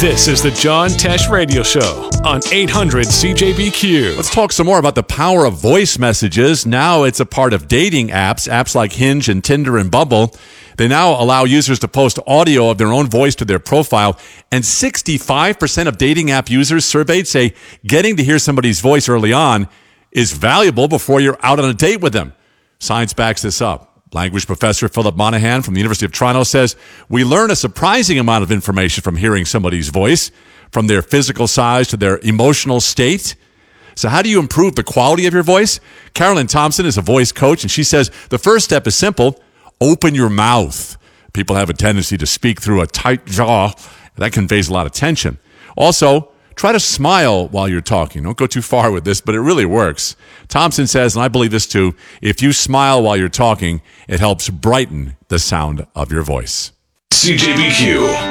This is the John Tesh Radio Show on 800 CJBQ. Let's talk some more about the power of voice messages. Now it's a part of dating apps like Hinge and Tinder and Bumble. They now allow users to post audio of their own voice to their profile, and 65% of dating app users surveyed say getting to hear somebody's voice early on is valuable before you're out on a date with them. Science backs this up. Language professor Philip Monahan from the University of Toronto says we learn a surprising amount of information from hearing somebody's voice, from their physical size to their emotional state. So how do you improve the quality of your voice? Carolyn Thompson is a voice coach, and she says the first step is simple. Open your mouth. People have a tendency to speak through a tight jaw. That conveys a lot of tension. Also, try to smile while you're talking. Don't go too far with this, but it really works. Thompson says, and I believe this too, if you smile while you're talking, it helps brighten the sound of your voice. CJBQ.